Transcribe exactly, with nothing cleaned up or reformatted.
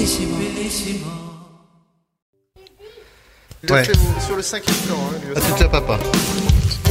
Il a Ouais. fait sur le cinquième temps. Hein, lui À aussi. tout à papa.